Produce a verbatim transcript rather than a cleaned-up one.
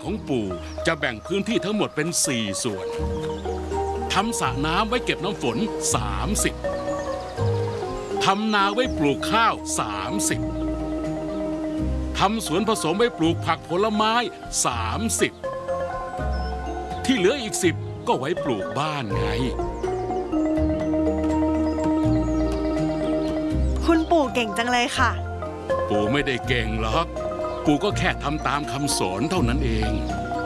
ของปู่จะแบ่งพื้นที่ทั้งหมดเป็นสี่ส่วนทำสระน้ำไว้เก็บน้ำฝนสามสิบทำนาไว้ปลูกข้าวสามสิบทำสวนผสมไว้ปลูกผักผลไม้สามสิบที่เหลืออีกสิบก็ไว้ปลูกบ้านไงคุณปู่เก่งจังเลยค่ะปู่ไม่ได้เก่งหรอกปู่ก็แค่ทำตามคำสอนเท่านั้นเอง